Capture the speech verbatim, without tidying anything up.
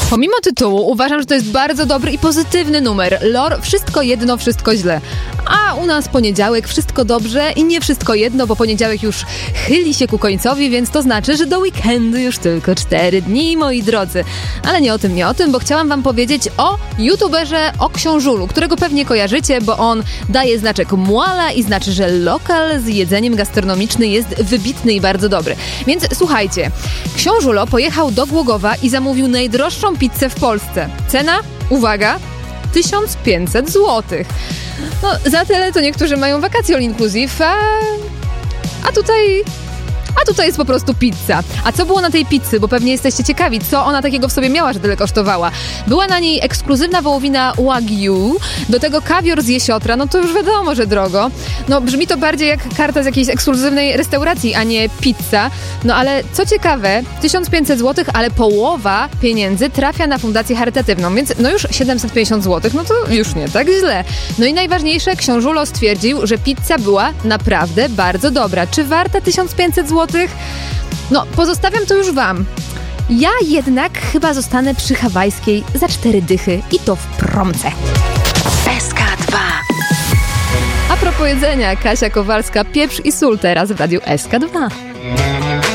Pomimo tytułu uważam, że to jest bardzo dobry i pozytywny numer. Lore, wszystko jedno, wszystko źle. A u nas poniedziałek, wszystko dobrze i nie wszystko jedno, bo poniedziałek już chyli się ku końcowi, więc to znaczy, że do weekendu już tylko cztery dni, moi drodzy. Ale nie o tym, nie o tym, bo chciałam wam powiedzieć o youtuberze, o Książulu, którego pewnie kojarzycie, bo on daje znaczek Muala i znaczy, że lokal z jedzeniem gastronomicznym jest wybitny i bardzo dobry. Więc słuchajcie, Książulo pojechał do Głogowa i zamówił najdroższą pizzę w Polsce. Cena? Uwaga! tysiąc pięćset złotych. No, za tyle to niektórzy mają wakacje all inclusive, a, a tutaj... A tutaj jest po prostu pizza. A co było na tej pizzy? Bo pewnie jesteście ciekawi, co ona takiego w sobie miała, że tyle kosztowała. Była na niej ekskluzywna wołowina Wagyu, do tego kawior z jesiotra, no to już wiadomo, że drogo. No brzmi to bardziej jak karta z jakiejś ekskluzywnej restauracji, a nie pizza. No ale co ciekawe, tysiąc pięćset złotych, ale połowa pieniędzy trafia na fundację charytatywną, więc no już siedemset pięćdziesiąt złotych, no to już nie tak źle. No i najważniejsze, Książulo stwierdził, że pizza była naprawdę bardzo dobra. Czy warta tysiąc pięćset złotych? No, pozostawiam to już wam. Ja jednak chyba zostanę przy hawajskiej za cztery dychy i to w promce. S K dwa. A propos jedzenia, Kasia Kowalska, pieprz i sól teraz w radiu S K dwa.